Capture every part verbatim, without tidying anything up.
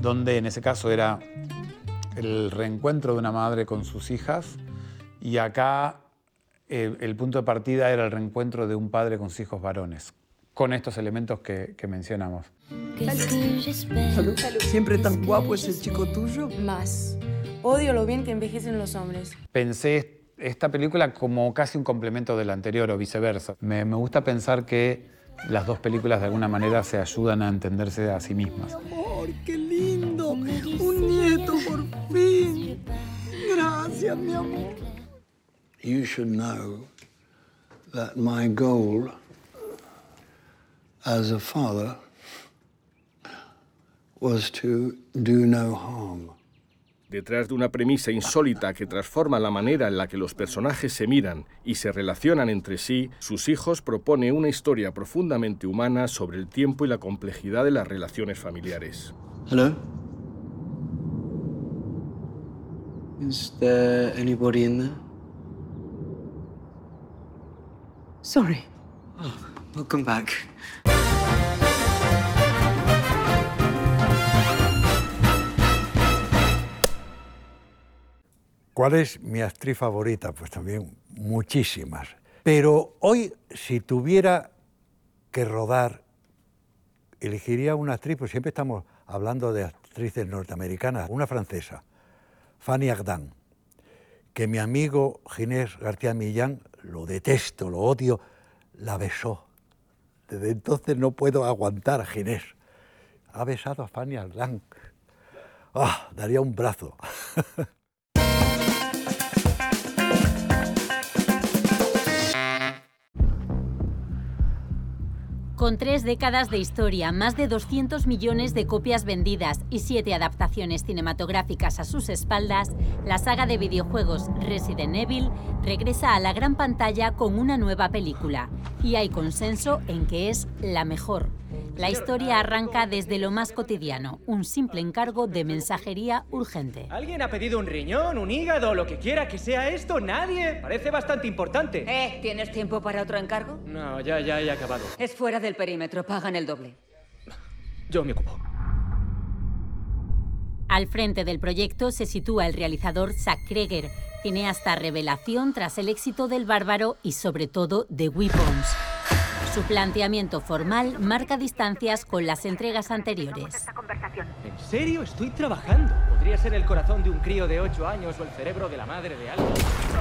donde en ese caso era el reencuentro de una madre con sus hijas, y acá eh, el punto de partida era el reencuentro de un padre con sus hijos varones, con estos elementos que, que mencionamos. Salud. Salud. ¿Siempre tan guapo es el chico tuyo? Más. Odio lo bien que envejecen los hombres. Pensé esta película como casi un complemento de la anterior o viceversa. Me, me gusta pensar que las dos películas de alguna manera se ayudan a entenderse a sí mismas. ¡Amor, qué lindo! ¡Un nieto por fin! Gracias, mi amor. You should know that my goal as a father was to do no harm. Detrás de una premisa insólita que transforma la manera en la que los personajes se miran y se relacionan entre sí, Sus hijos propone una historia profundamente humana sobre el tiempo y la complejidad de las relaciones familiares. Hello? Is there anybody in there? Sorry. Oh, welcome back. ¿Cuál es mi actriz favorita? Pues también muchísimas. Pero hoy, si tuviera que rodar, elegiría una actriz, pues siempre estamos hablando de actrices norteamericanas, una francesa, Fanny Ardant, que mi amigo Ginés García Millán, lo detesto, lo odio, la besó. Desde entonces no puedo aguantar a Ginés. Ha besado a Fanny Ardant. ¡Ah! Daría un brazo. Con tres décadas de historia, más de doscientos millones de copias vendidas y siete adaptaciones cinematográficas a sus espaldas, la saga de videojuegos Resident Evil regresa a la gran pantalla con una nueva película. Y hay consenso en que es la mejor. La historia arranca desde lo más cotidiano, un simple encargo de mensajería urgente. ¿Alguien ha pedido un riñón, un hígado, lo que quiera que sea esto? ¿Nadie? Parece bastante importante. Eh, ¿tienes tiempo para otro encargo? No, ya, ya he acabado. Es fuera del perímetro, pagan el doble. Yo me ocupo. Al frente del proyecto se sitúa el realizador Zack Cregger, cineasta revelación tras el éxito del Bárbaro y sobre todo de Weapons. Su planteamiento formal marca distancias con las entregas anteriores. ¿En serio? Estoy trabajando. Podría ser el corazón de un crío de ocho años o el cerebro de la madre de alguien.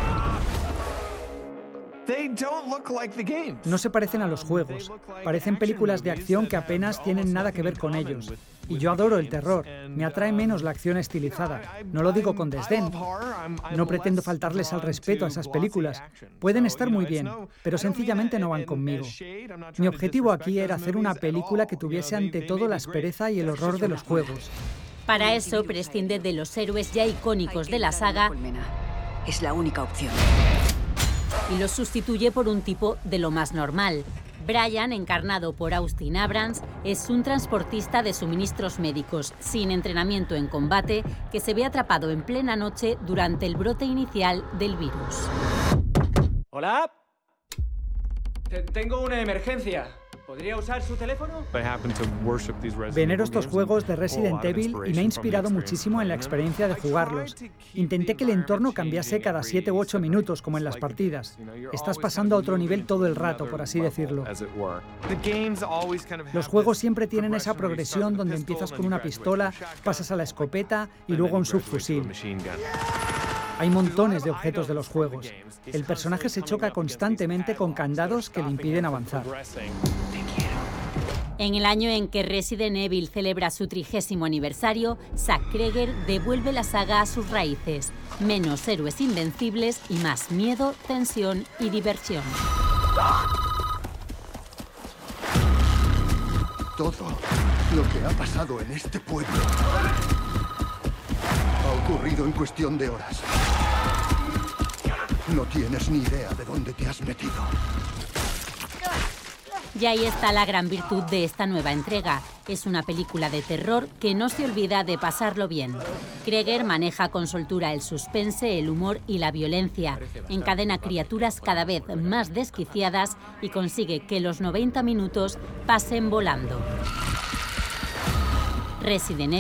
No se parecen a los juegos. Parecen películas de acción que apenas tienen nada que ver con ellos. Y yo adoro el terror. Me atrae menos la acción estilizada. No lo digo con desdén. No pretendo faltarles al respeto a esas películas. Pueden estar muy bien, pero sencillamente no van conmigo. Mi objetivo aquí era hacer una película que tuviese ante todo la aspereza y el horror de los juegos. Para eso prescinde de los héroes ya icónicos de la saga. Es la única opción. Y los sustituye por un tipo de lo más normal. Brian, encarnado por Austin Abrams, es un transportista de suministros médicos sin entrenamiento en combate que se ve atrapado en plena noche durante el brote inicial del virus. ¿Hola? Tengo una emergencia. ¿Podría usar su teléfono? Venero estos juegos de Resident Evil y me ha inspirado muchísimo en la experiencia de jugarlos. Intenté que el entorno cambiase cada siete u ocho minutos, como en las partidas. Estás pasando a otro nivel todo el rato, por así decirlo. Los juegos siempre tienen esa progresión donde empiezas con una pistola, pasas a la escopeta y luego a un subfusil. Hay montones de objetos de los juegos. El personaje se choca constantemente con candados que le impiden avanzar. En el año en que Resident Evil celebra su trigésimo aniversario, Zack Cregger devuelve la saga a sus raíces. Menos héroes invencibles y más miedo, tensión y diversión. Todo lo que ha pasado en este pueblo ha ocurrido en cuestión de horas. No tienes ni idea de dónde te has metido. Y ahí está la gran virtud de esta nueva entrega. Es una película de terror que no se olvida de pasarlo bien. Cregger maneja con soltura el suspense, el humor y la violencia. Encadena criaturas cada vez más desquiciadas y consigue que los noventa minutos pasen volando. Resident Evil